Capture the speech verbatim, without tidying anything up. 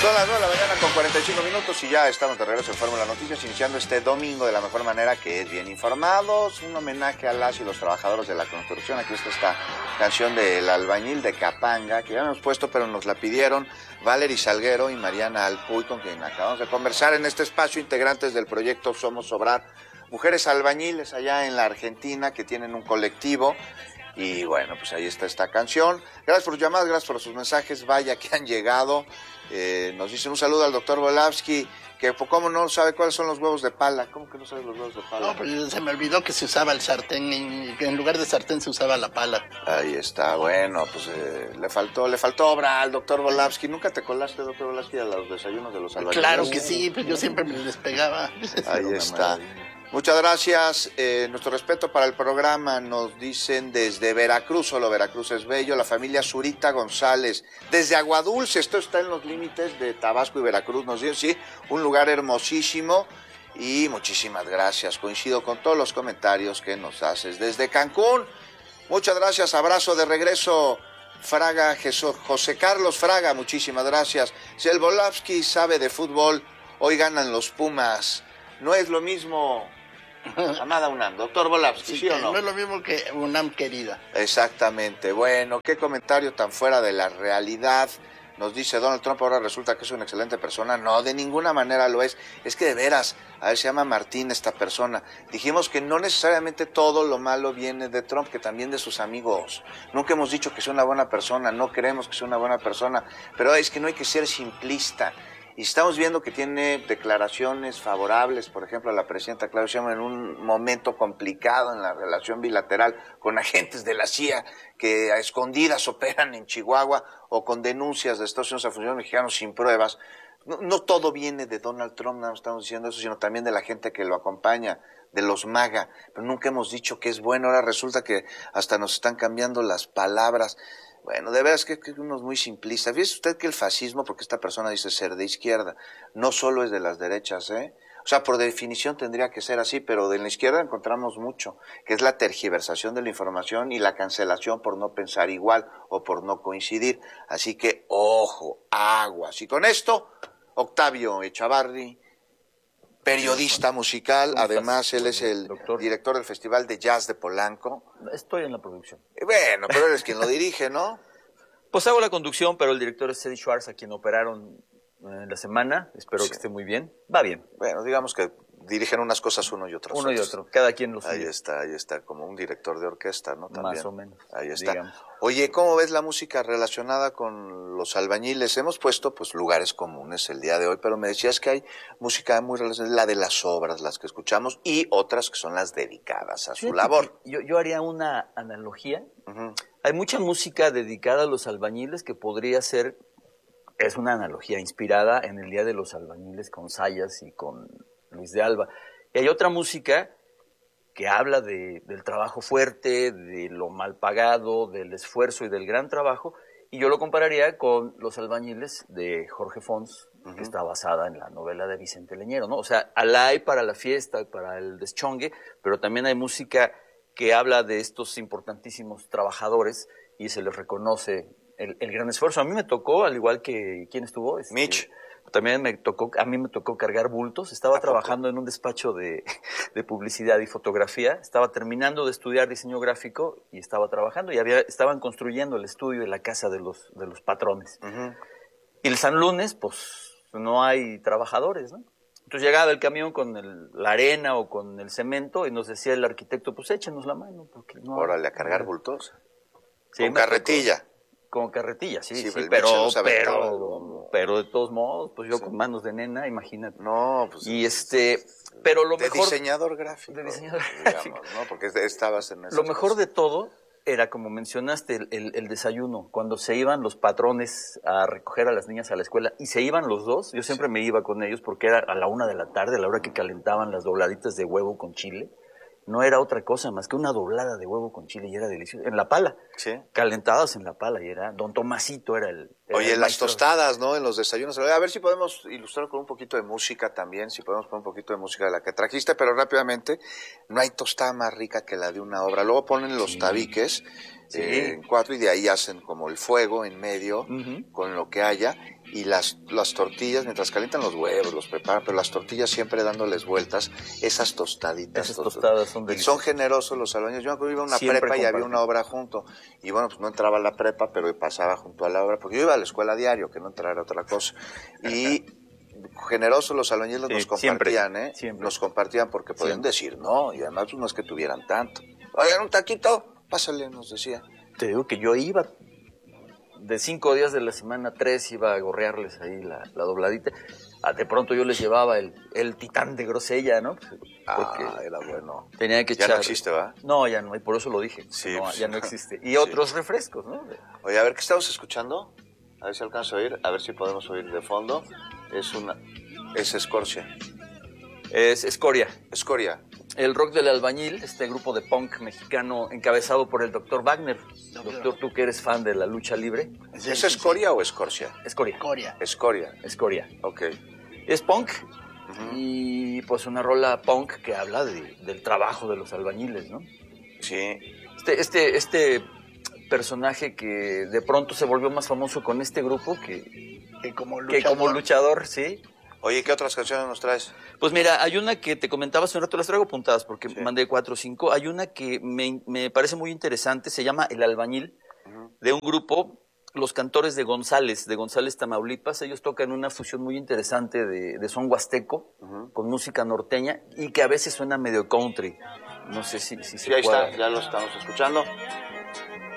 Son las nueve de la mañana con cuarenta y cinco minutos y ya estamos de regreso en Fórmula Noticias, iniciando este domingo de la mejor manera, que es bien informados. Un homenaje a las y los trabajadores de la construcción. Aquí está esta canción del albañil de Capanga, que ya hemos puesto, pero nos la pidieron Valery Salguero y Mariana Alpuy, con quien acabamos de conversar en este espacio, integrantes del proyecto Somos Obrar, mujeres albañiles allá en la Argentina, que tienen un colectivo. Y bueno, pues ahí está esta canción. Gracias por sus llamadas, gracias por sus mensajes, vaya que han llegado. Eh, nos dicen un saludo al doctor Volavsky, que ¿cómo no sabe cuáles son los huevos de pala? ¿Cómo que no sabe los huevos de pala? No, pues se me olvidó que se usaba el sartén, y que en lugar de sartén se usaba la pala. Ahí está, bueno, pues eh, le faltó le faltó obra al doctor Volavsky. ¿Nunca te colaste, doctor Volavsky, a los desayunos de los albañiles? Claro que sí, pues yo siempre me les pegaba. Ahí está. Muchas gracias, eh, nuestro respeto para el programa, nos dicen desde Veracruz, solo Veracruz es bello, la familia Zurita González, desde Aguadulce, esto está en los límites de Tabasco y Veracruz, nos dicen, sí, un lugar hermosísimo, y muchísimas gracias, coincido con todos los comentarios que nos haces. Desde Cancún, muchas gracias, abrazo de regreso, Fraga, Jesús, José Carlos Fraga, muchísimas gracias. Si el Volavsky sabe de fútbol, hoy ganan los Pumas, no es lo mismo... Amada UNAM, doctor Volavsky, ¿sí, ¿sí o no? No es lo mismo que UNAM querida. Exactamente, bueno, qué comentario tan fuera de la realidad. Nos dice Donald Trump, ahora resulta que es una excelente persona. No, de ninguna manera lo es. Es que de veras, a ver, se llama Martín esta persona. Dijimos que no necesariamente todo lo malo viene de Trump, que también de sus amigos. Nunca hemos dicho que sea una buena persona, no creemos que sea una buena persona, pero es que no hay que ser simplista. Y estamos viendo que tiene declaraciones favorables, por ejemplo, a la presidenta Claudia Sheinbaum en un momento complicado en la relación bilateral con agentes de la C I A que a escondidas operan en Chihuahua, o con denuncias de Estados Unidos a funcionarios mexicanos sin pruebas. No, no todo viene de Donald Trump, no estamos diciendo eso, sino también de la gente que lo acompaña, de los MAGA. Pero nunca hemos dicho que es bueno, ahora resulta que hasta nos están cambiando las palabras. Bueno, de veras que, que uno es muy simplista. Fíjese usted que el fascismo, porque esta persona dice ser de izquierda, no solo es de las derechas, ¿eh? O sea, por definición tendría que ser así, pero de la izquierda encontramos mucho, que es la tergiversación de la información y la cancelación por no pensar igual o por no coincidir. Así que, ojo, aguas. Y con esto, Octavio Echavarri, periodista musical, además él es el doctor, director del Festival de Jazz de Polanco. Estoy en la producción. Bueno, pero eres quien lo dirige, ¿no? Pues hago la conducción, pero el director es Eddie Schwartz, a quien operaron en la semana. Espero sí. que esté muy bien. Va bien. Bueno, digamos que dirigen unas cosas uno y otras. Uno otras. y otro, cada quien lo suyo. Ahí está, ahí está, como un director de orquesta, ¿no? También. Más o menos. Ahí está. Digamos. Oye, ¿cómo ves la música relacionada con los albañiles? Hemos puesto, pues, lugares comunes el día de hoy, pero me decías que hay música muy relacionada, la de las obras, las que escuchamos, y otras que son las dedicadas a su sí, labor. Yo, yo haría una analogía. Uh-huh. Hay mucha música dedicada a los albañiles que podría ser, es una analogía inspirada en el Día de los Albañiles con Sayas y con Luis de Alba. Y hay otra música que habla de, del trabajo fuerte, de lo mal pagado, del esfuerzo y del gran trabajo, y yo lo compararía con Los albañiles de Jorge Fons, uh-huh. que está basada en la novela de Vicente Leñero, ¿no? O sea, la hay para la fiesta, para el deschongue, pero también hay música que habla de estos importantísimos trabajadores y se les reconoce el, el gran esfuerzo. A mí me tocó, al igual que, ¿quién estuvo? Este, Mitch. También me tocó, a mí me tocó cargar bultos. Estaba trabajando en un despacho de, de publicidad y fotografía. Estaba terminando de estudiar diseño gráfico y estaba trabajando. Y había, estaban construyendo el estudio de la casa de los, de los patrones. Uh-huh. Y el San Lunes, pues, no hay trabajadores, ¿no? Entonces llegaba el camión con el, la arena o con el cemento y nos decía el arquitecto, pues échenos la mano. Porque no Órale, hay, a cargar bultos. Sí, con carretilla. Tocó. Con carretilla, sí, sí, sí, pero, pero, pero de todos modos, pues yo sí. con manos de nena, imagínate. No, pues. Y este, pero lo de mejor. diseñador gráfico. De diseñador digamos, gráfico. ¿no? Porque estabas en eso. Lo mejor de todo era, como mencionaste, el, el, el desayuno. Cuando se iban los patrones a recoger a las niñas a la escuela y se iban los dos, yo siempre sí. me iba con ellos porque era a la una de la tarde, a la hora que calentaban las dobladitas de huevo con chile. No era otra cosa más que una doblada de huevo con chile y era delicioso. En la pala. Sí. Calentadas en la pala y era... Don Tomasito era el... Era Oye, el las maestro. tostadas, ¿no? En los desayunos. A ver si podemos ilustrar con un poquito de música también, si podemos poner un poquito de música de la que trajiste, pero rápidamente, no hay tostada más rica que la de una obra. Luego ponen los sí. tabiques sí. eh, en cuatro y de ahí hacen como el fuego en medio uh-huh. con lo que haya. y las, las tortillas, mientras calientan los huevos, los preparan, pero las tortillas siempre dándoles vueltas, esas tostaditas. Esas tostadas son y deliciosas. son generosos los albañiles. Yo me acuerdo, iba a una Siempre prepa y había comparten. una obra junto, y bueno, pues no entraba a la prepa, pero pasaba junto a la obra, porque yo iba a la escuela diario, que no entrar a otra cosa, y generosos los albañiles Sí, nos compartían, siempre, ¿eh? siempre. Nos compartían porque podían Siempre. decir no, y además pues, no es que tuvieran tanto. Oigan, un taquito, pásale, nos decía. Te digo que yo iba de cinco días de la semana, tres iba a gorrearles ahí la, la dobladita. Ah, de pronto yo les llevaba el, el titán de grosella, ¿no? Porque Ah, era bueno. tenía que Ya echar... no existe, ¿va? No, ya no, y por eso lo dije. Sí, No, pues, ya no existe. Y sí. otros refrescos, ¿no? Oye, a ver, ¿qué estamos escuchando? A ver si alcanzo a oír, a ver si podemos oír de fondo. Es una... Es Escorcia. Es Escoria. Escoria. El rock del albañil, este grupo de punk mexicano encabezado por el doctor Wagner. Doctor, tú que eres fan de la lucha libre. Sí, ¿Es sí, Escoria o Escorcia? Escoria. Coria. Escoria. Escoria. Ok. Es punk y pues una rola punk que habla de- del trabajo de los albañiles, ¿no? Sí. Este, este, este personaje que de pronto se volvió más famoso con este grupo que, Que como que luchador. como luchador, ¿sí? Oye, ¿qué otras canciones nos traes? Pues mira, hay una que te comentaba hace un rato, las traigo apuntadas porque Sí. mandé cuatro o cinco. Hay una que me, me parece muy interesante, se llama El Albañil, de un grupo, los Cantores de González, de González, Tamaulipas. Ellos tocan una fusión muy interesante de, de son huasteco con música norteña y que a veces suena medio country. No sé si, si Sí, se ahí cuadra. está, ya lo estamos escuchando.